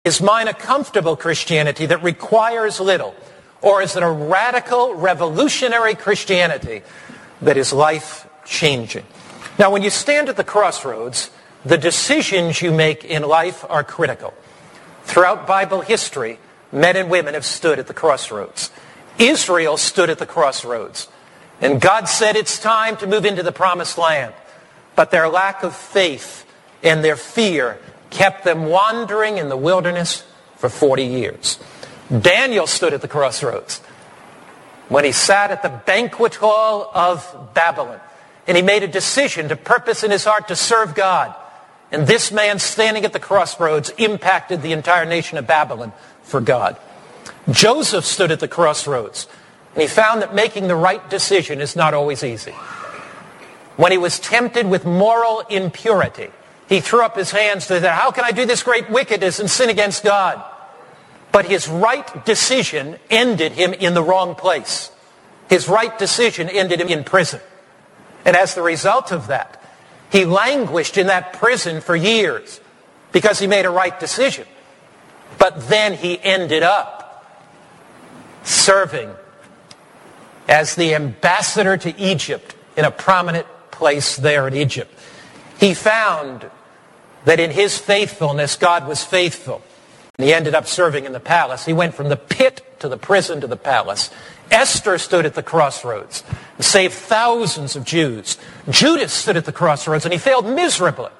Is mine a comfortable Christianity that requires little? Or is it a radical, revolutionary Christianity that is life-changing? Now, when you stand at the crossroads, the decisions you make in life are critical. Throughout Bible history, men and women have stood at the crossroads. Israel stood at the crossroads. And God said it's time to move into the promised land. But their lack of faith and their fear kept them wandering in the wilderness for 40 years. Daniel stood at the crossroads when he sat at the banquet hall of Babylon. And he made a decision to purpose in his heart to serve God. And this man standing at the crossroads impacted the entire nation of Babylon for God. Joseph stood at the crossroads. And he found that making the right decision is not always easy. When he was tempted with moral impurity, he threw up his hands and said, how can I do this great wickedness and sin against God? But his right decision ended him in the wrong place. His right decision ended him in prison. And as the result of that, he languished in that prison for years because he made a right decision. But then he ended up serving as the ambassador to Egypt in a prominent place there in Egypt. He found that in his faithfulness, God was faithful. And he ended up serving in the palace. He went from the pit to the prison to the palace. Esther stood at the crossroads and saved thousands of Jews. Judas stood at the crossroads and he failed miserably.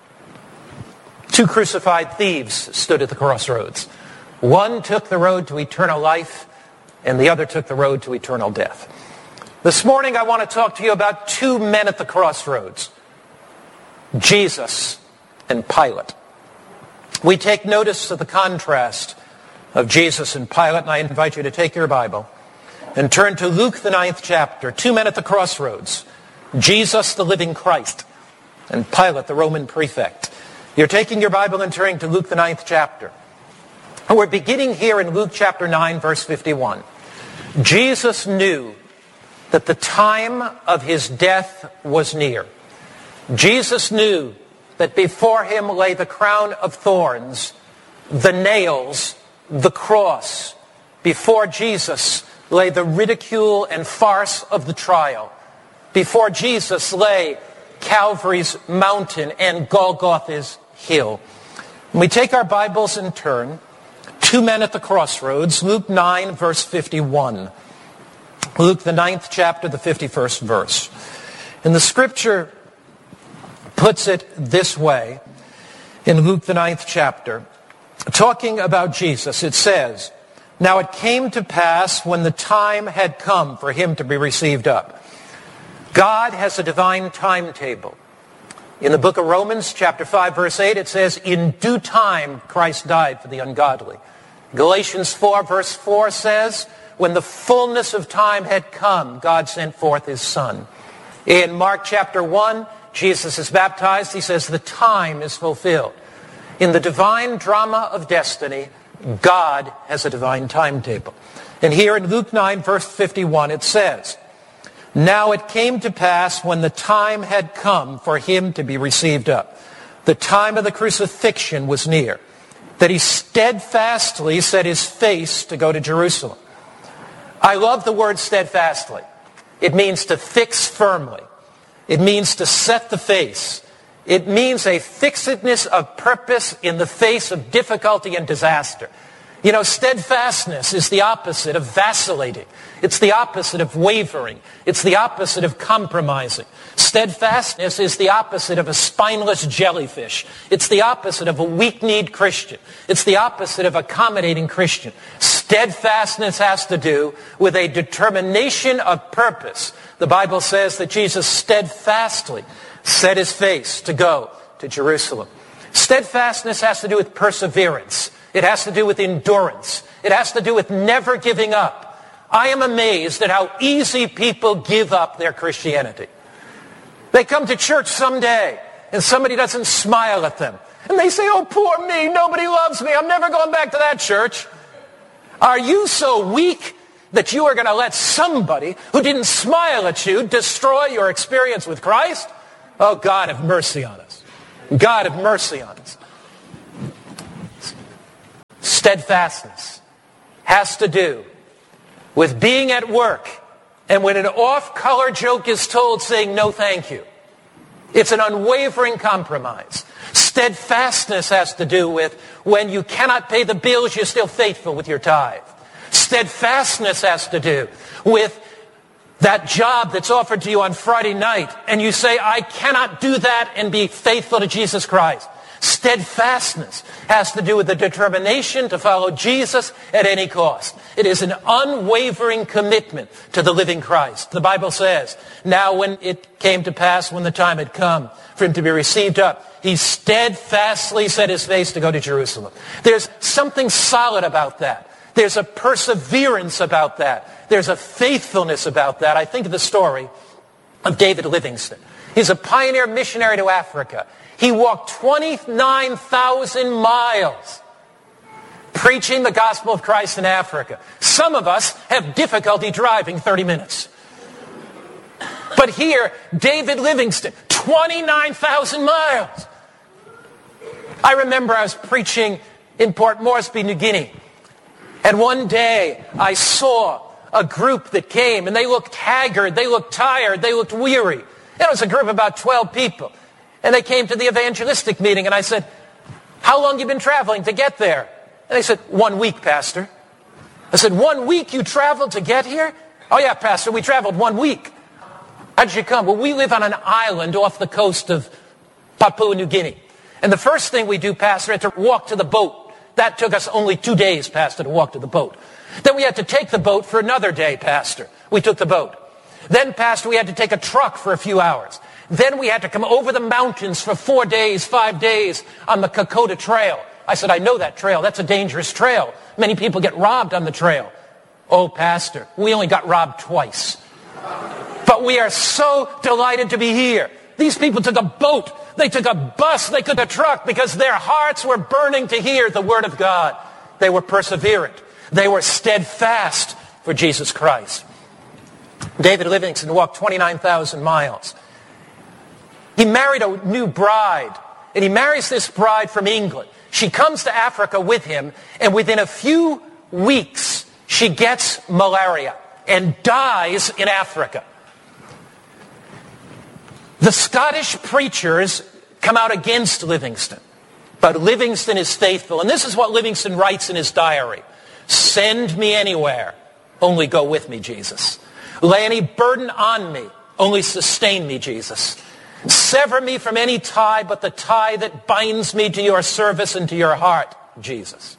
2 crucified thieves stood at the crossroads. One took the road to eternal life and the other took the road to eternal death. This morning I want to talk to you about 2 men at the crossroads. Jesus and Pilate. We take notice of the contrast of Jesus and Pilate, and I invite you to take your Bible and turn to Luke, the 9th chapter. 2 men at the crossroads. Jesus, the living Christ, and Pilate, the Roman prefect. You're taking your Bible and turning to Luke, the 9th chapter. And we're beginning here in Luke chapter 9, verse 51. Jesus knew that the time of his death was near. Jesus knew that before him lay the crown of thorns, the nails, the cross. Before Jesus lay the ridicule and farce of the trial. Before Jesus lay Calvary's mountain and Golgotha's hill. When we take our Bibles and turn, 2 men at the crossroads, Luke 9, verse 51. Luke, the 9th chapter, the 51st verse. And the scripture puts it this way in Luke, the 9th chapter. Talking about Jesus, it says, now it came to pass when the time had come for him to be received up. God has a divine timetable. In the book of Romans, chapter 5, verse 8, it says, in due time Christ died for the ungodly. Galatians 4, verse 4 says, when the fullness of time had come, God sent forth his Son. In Mark chapter 1, Jesus is baptized. He says, the time is fulfilled. In the divine drama of destiny, God has a divine timetable. And here in Luke 9, verse 51, it says, now it came to pass when the time had come for him to be received up. The time of the crucifixion was near, that he steadfastly set his face to go to Jerusalem. I love the word steadfastly. It means to fix firmly. It means to set the face. It means a fixedness of purpose in the face of difficulty and disaster. You know, steadfastness is the opposite of vacillating. It's the opposite of wavering. It's the opposite of compromising. Steadfastness is the opposite of a spineless jellyfish. It's the opposite of a weak-kneed Christian. It's the opposite of accommodating Christian. Steadfastness has to do with a determination of purpose. The Bible says that Jesus steadfastly set his face to go to Jerusalem. Steadfastness has to do with perseverance. It has to do with endurance. It has to do with never giving up. I am amazed at how easy people give up their Christianity. They come to church someday and somebody doesn't smile at them. And they say, oh, poor me, nobody loves me. I'm never going back to that church. Are you so weak that you are going to let somebody who didn't smile at you destroy your experience with Christ? Oh, God, have mercy on us. God, have mercy on us. Steadfastness has to do with being at work and when an off-color joke is told, saying no thank you. It's an unwavering compromise. Steadfastness has to do with when you cannot pay the bills, you're still faithful with your tithe. Steadfastness has to do with that job that's offered to you on Friday night, and you say, I cannot do that and be faithful to Jesus Christ. Steadfastness has to do with the determination to follow Jesus at any cost. It is an unwavering commitment to the living Christ. The Bible says, now when it came to pass, when the time had come for him to be received up, he steadfastly set his face to go to Jerusalem. There's something solid about that. There's a perseverance about that. There's a faithfulness about that. I think of the story of David Livingstone. He's a pioneer missionary to Africa. He walked 29,000 miles preaching the gospel of Christ in Africa. Some of us have difficulty driving 30 minutes. But here, David Livingstone, 29,000 miles. I remember I was preaching in Port Moresby, New Guinea. And one day, I saw a group that came, and they looked haggard, they looked tired, they looked weary. It was a group of about 12 people. And they came to the evangelistic meeting, and I said, how long have you been traveling to get there? And they said, 1 week, Pastor. I said, 1 week you traveled to get here? Oh yeah, Pastor, we traveled 1 week. How did you come? Well, we live on an island off the coast of Papua New Guinea. And the first thing we do, Pastor, is to walk to the boat. That took us only 2 days, Pastor, to walk to the boat. Then we had to take the boat for another day, Pastor. We took the boat. Then, Pastor, we had to take a truck for a few hours. Then we had to come over the mountains for 4 days, 5 days on the Kokoda Trail. I said, I know that trail. That's a dangerous trail. Many people get robbed on the trail. Oh, Pastor, we only got robbed twice. But we are so delighted to be here. These people took a boat. They took a bus. They took a truck because their hearts were burning to hear the word of God. They were perseverant. They were steadfast for Jesus Christ. David Livingstone walked 29,000 miles. He married a new bride, and he marries this bride from England. She comes to Africa with him, and within a few weeks, she gets malaria and dies in Africa. The Scottish preachers come out against Livingstone, but Livingstone is faithful. And this is what Livingstone writes in his diary. Send me anywhere, only go with me, Jesus. Lay any burden on me, only sustain me, Jesus. Sever me from any tie but the tie that binds me to your service and to your heart, Jesus.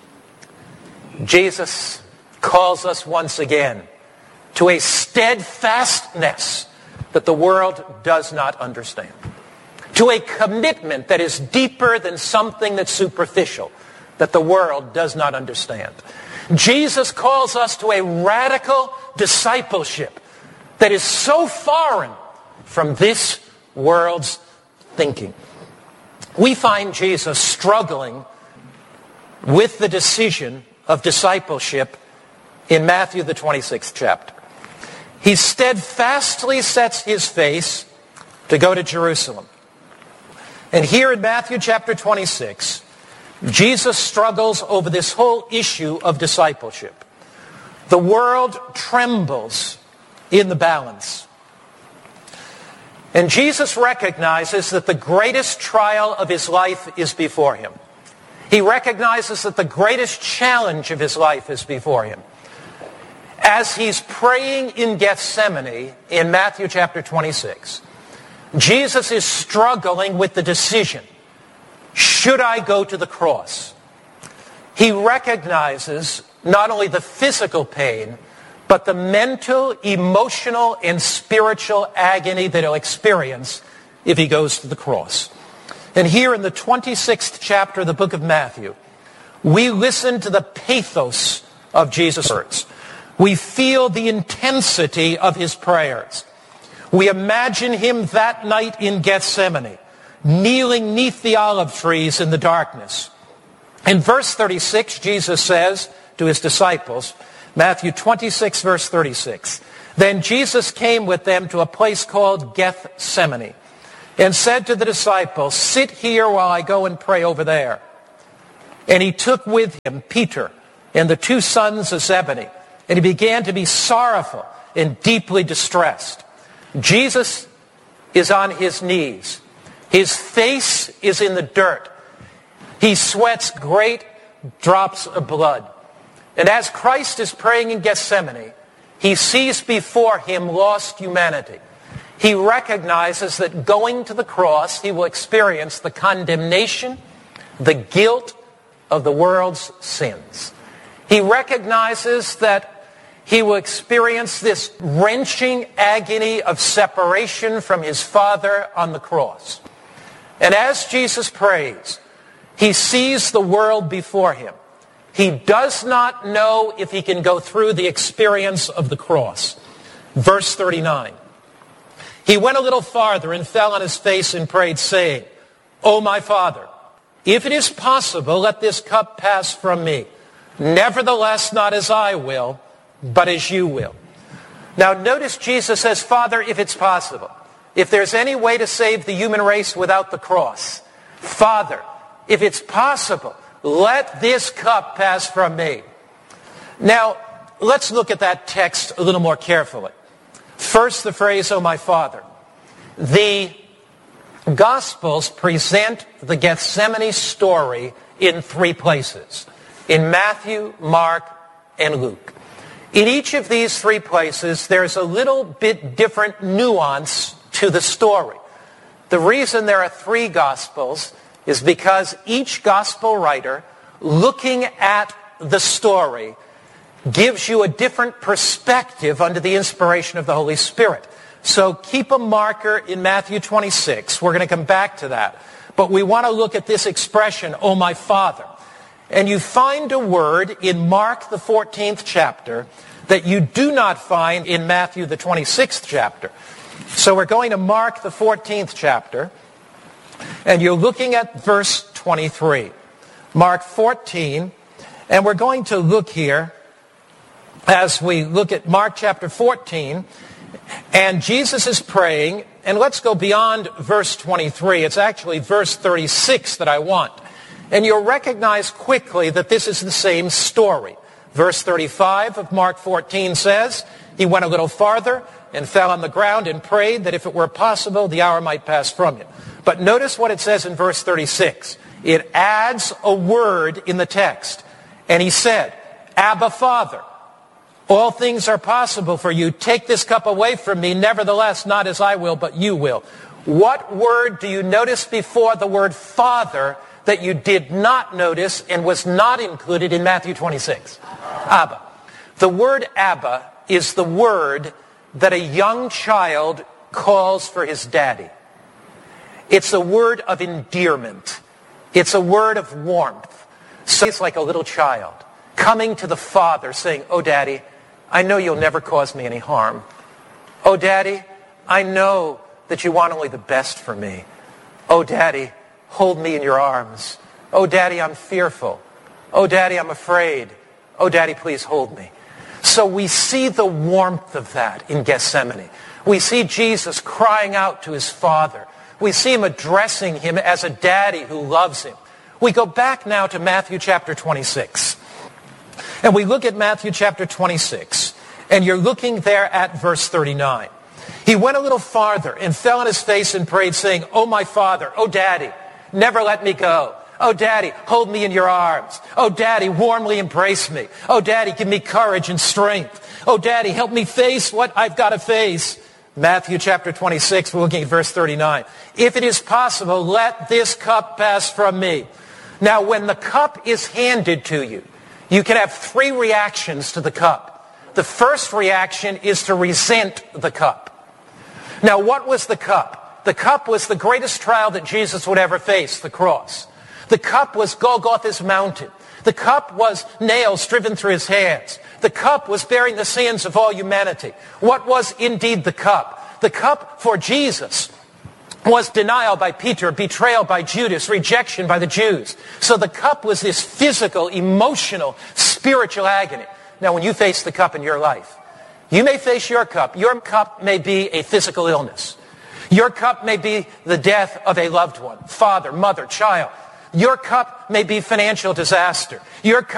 Jesus calls us once again to a steadfastness that the world does not understand. To a commitment that is deeper than something that's superficial, that the world does not understand. Jesus calls us to a radical discipleship that is so foreign from this world's thinking. We find Jesus struggling with the decision of discipleship in Matthew the 26th chapter. He steadfastly sets his face to go to Jerusalem. And here in Matthew chapter 26, Jesus struggles over this whole issue of discipleship. The world trembles in the balance. And Jesus recognizes that the greatest trial of his life is before him. He recognizes that the greatest challenge of his life is before him. As he's praying in Gethsemane in Matthew chapter 26, Jesus is struggling with the decision, should I go to the cross? He recognizes not only the physical pain, but the mental, emotional, and spiritual agony that he'll experience if he goes to the cross. And here in the 26th chapter of the book of Matthew, we listen to the pathos of Jesus' words. We feel the intensity of his prayers. We imagine him that night in Gethsemane, kneeling neath the olive trees in the darkness. In verse 36, Jesus says to his disciples, Matthew 26, verse 36, then Jesus came with them to a place called Gethsemane and said to the disciples, sit here while I go and pray over there. And he took with him Peter and the two sons of Zebedee, and he began to be sorrowful and deeply distressed. Jesus is on his knees. His face is in the dirt. He sweats great drops of blood. And as Christ is praying in Gethsemane, he sees before him lost humanity. He recognizes that going to the cross, he will experience the condemnation, the guilt of the world's sins. He recognizes that he will experience this wrenching agony of separation from his Father on the cross. And as Jesus prays, he sees the world before him. He does not know if he can go through the experience of the cross. Verse 39. He went a little farther and fell on his face and prayed, saying, "O my Father, if it is possible, let this cup pass from me. Nevertheless, not as I will, but as you will." Now notice Jesus says, "Father, if it's possible, if there's any way to save the human race without the cross, Father, if it's possible, let this cup pass from me." Now, let's look at that text a little more carefully. First, the phrase, "O my Father." The Gospels present the Gethsemane story in three places: in Matthew, Mark, and Luke. In each of these three places, there's a little bit different nuance to the story. The reason there are three Gospels is because each Gospel writer, looking at the story, gives you a different perspective under the inspiration of the Holy Spirit. So keep a marker in Matthew 26. We're going to come back to that. But we want to look at this expression, "O my Father." And you find a word in Mark the 14th chapter that you do not find in Matthew the 26th chapter. So we're going to Mark the 14th chapter, and you're looking at verse 23. Mark 14, and we're going to look here as we look at Mark chapter 14, and Jesus is praying, and let's go beyond verse 23. It's actually verse 36 that I want. And you'll recognize quickly that this is the same story. Verse 35 of Mark 14 says, "He went a little farther and fell on the ground and prayed that if it were possible, the hour might pass from him." But notice what it says in verse 36. It adds a word in the text. And he said, "Abba, Father, all things are possible for you. Take this cup away from me. Nevertheless, not as I will, but you will." What word do you notice before the word Father that you did not notice and was not included in Matthew 26? Abba. The word Abba is the word that a young child calls for his daddy. It's a word of endearment. It's a word of warmth. So it's like a little child coming to the father saying, "Oh, Daddy, I know you'll never cause me any harm. Oh, Daddy, I know that you want only the best for me. Oh, Daddy, hold me in your arms. Oh, Daddy, I'm fearful. Oh, Daddy, I'm afraid. Oh, Daddy, please hold me." So we see the warmth of that in Gethsemane. We see Jesus crying out to his Father. We see him addressing him as a daddy who loves him. We go back now to Matthew chapter 26. And we look at Matthew chapter 26. And you're looking there at verse 39. He went a little farther and fell on his face and prayed, saying, "Oh, my Father, oh, Daddy, never let me go. Oh, Daddy, hold me in your arms. Oh, Daddy, warmly embrace me. Oh, Daddy, give me courage and strength. Oh, Daddy, help me face what I've got to face." Matthew chapter 26, we're looking at verse 39. "If it is possible, let this cup pass from me." Now, when the cup is handed to you, you can have three reactions to the cup. The first reaction is to resent the cup. Now, what was the cup? The cup was the greatest trial that Jesus would ever face, the cross. The cup was Golgotha's mountain. The cup was nails driven through his hands. The cup was bearing the sins of all humanity. What was indeed the cup? The cup for Jesus was denial by Peter, betrayal by Judas, rejection by the Jews. So the cup was this physical, emotional, spiritual agony. Now, when you face the cup in your life, you may face your cup. Your cup may be a physical illness. Your cup may be the death of a loved one, father, mother, child. Your cup may be financial disaster. Your cup